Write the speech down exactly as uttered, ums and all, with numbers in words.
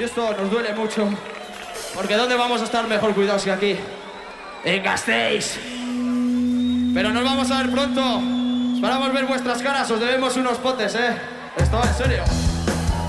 Y esto nos duele mucho, porque ¿dónde vamos a estar mejor cuidados que aquí? En Gasteiz. Pero nos vamos a ver pronto. Esperamos ver vuestras caras, os debemos unos potes, ¿eh? Esto, en serio.